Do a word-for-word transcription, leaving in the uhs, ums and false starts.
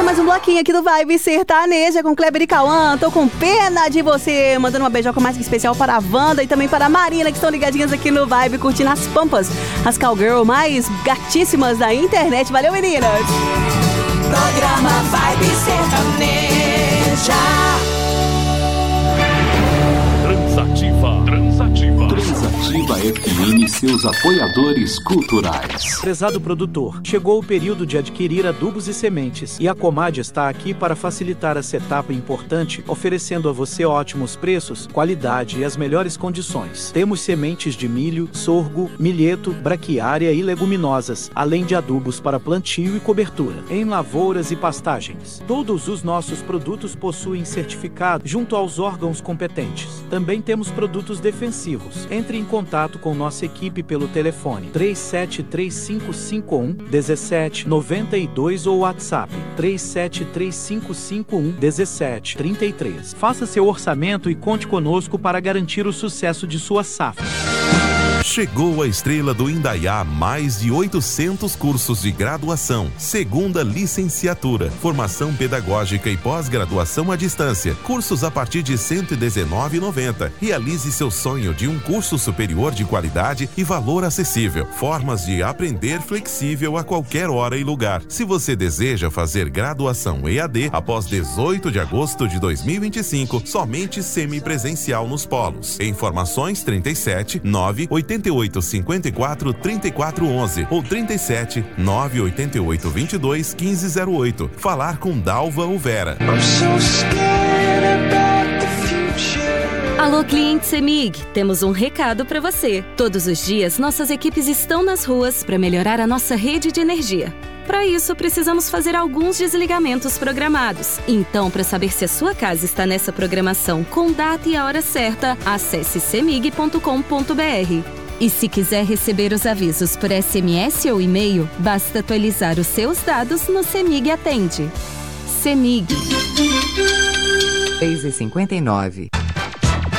mais um bloquinho aqui do Vibe Sertaneja com Kleber e Cauã. Tô com pena de você. Mandando uma beijoca mais que especial para a Wanda e também para a Marina, que estão ligadinhas aqui no Vibe, curtindo as pampas, as cowgirl mais gatíssimas da internet. Valeu, meninas! Programa Vibe Sertaneja. Transativa. Transativa. Transativa F M e seus apoiadores culturais. Prezado produtor, chegou o período de adquirir adubos e sementes e a Comad está aqui para facilitar essa etapa importante, oferecendo a você ótimos preços, qualidade e as melhores condições. Temos sementes de milho, sorgo, milheto, braquiária e leguminosas, além de adubos para plantio e cobertura, em lavouras e pastagens. Todos os nossos produtos possuem certificado junto aos órgãos competentes. Também temos produtos defensivos. Entre em contato com nossa equipe pelo telefone três sete três cinco cinco um um sete nove dois ou WhatsApp três sete três cinco cinco um um sete três três. Faça seu orçamento e conte conosco para garantir o sucesso de sua safra. Chegou a estrela do Indaiá, mais de oitocentos cursos de graduação, segunda licenciatura, formação pedagógica e pós-graduação à distância, cursos a partir de cento e dezenove reais e noventa centavos. Realize seu sonho de um curso superior de qualidade e valor acessível. Formas de aprender flexível a qualquer hora e lugar. Se você deseja fazer graduação E A D após dezoito de agosto de dois mil e vinte e cinco, somente semipresencial nos polos. Informações trinta e sete, nove oito oito cinco quatro, três quatro um um ou trinta e sete, nove oito oito vinte e dois, quinze zero oito. Falar com Dalva ou Vera. Alô, cliente CEMIG, temos um recado para você. Todos os dias, nossas equipes estão nas ruas para melhorar a nossa rede de energia. Para isso, precisamos fazer alguns desligamentos programados. Então, para saber se a sua casa está nessa programação com data e a hora certa, acesse cemig ponto com ponto br. E se quiser receber os avisos por S M S ou e-mail, basta atualizar os seus dados no CEMIG Atende. CEMIG. seis e cinquenta e nove.